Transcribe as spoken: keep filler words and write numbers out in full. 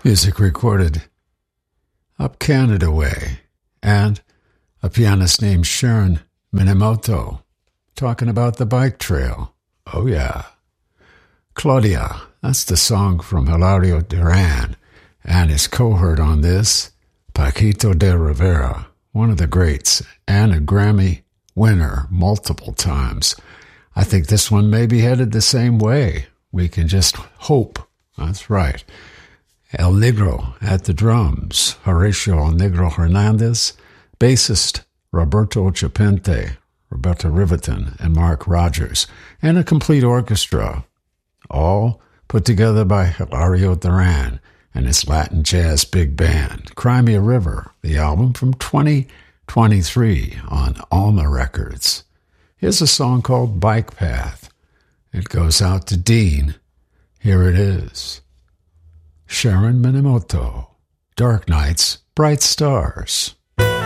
Music recorded up Canada way, and a pianist named Sharon Minamoto talking about the bike trail. Oh yeah. Claudia, that's the song from Hilario Duran, and his cohort on this, Paquito de Rivera, one of the greats, and a Grammy winner multiple times. I think this one may be headed the same way. We can just hope. That's right. El Negro at the drums, Horacio El Negro Hernandez, bassist Roberto Chapente, Roberto Riviton, and Mark Rogers, and a complete orchestra, all put together by Hilario Duran and his Latin jazz big band. Cry Me a River, the album from twenty twenty-three on Alma Records. Here's a song called Bike Path. It goes out to Dean. Here it is. Sharon Minamoto, Dark Nights, Bright Stars.